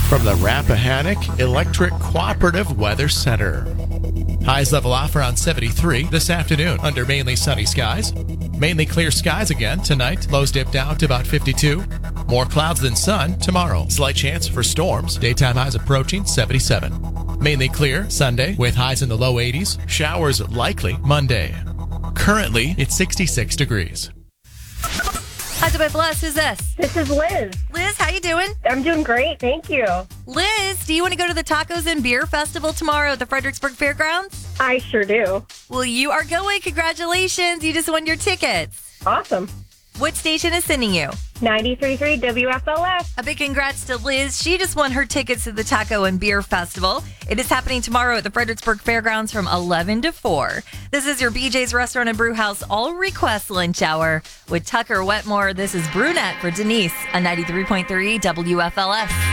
from the Rappahannock Electric Cooperative Weather Center. Highs level off around 73 this afternoon under mainly sunny skies. Mainly clear skies again tonight. Lows dip down to about 52. More clouds than sun tomorrow. Slight chance for storms. Daytime highs approaching 77. Mainly clear Sunday with highs in the low 80s. Showers likely Monday. Currently, it's 66 degrees. Hi, WFLS. Who's this? This is Liz. Liz, how you doing? I'm doing great. Thank you. Liz, do you want to go to the Tacos and Beer Festival tomorrow at the Fredericksburg Fairgrounds? I sure do. Well, you are going. Congratulations. You just won your tickets. Awesome. What station is sending you? 93.3 WFLS. A big congrats to Liz. She just won her tickets to the Taco and Beer Festival. It is happening tomorrow at the Fredericksburg Fairgrounds from 11 to 4. This is your BJ's Restaurant and Brew House All Request Lunch Hour with Tucker Wetmore. This is Brunette for Denise on 93.3 WFLS.